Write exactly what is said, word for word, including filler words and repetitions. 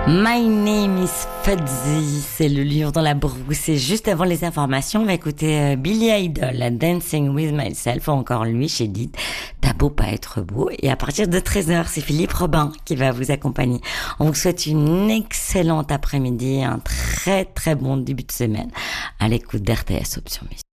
My name is Fuzzy, c'est le lion dans la brousse. Et juste avant les informations, on va écouter euh, Billy Idol, Dancing with Myself, ou encore lui chez Dit, T'as beau pas être beau. Et à partir de treize heures, c'est Philippe Robin qui va vous accompagner. On vous souhaite une excellente après-midi, un très très bon début de semaine à l'écoute d'R T S Option Musique.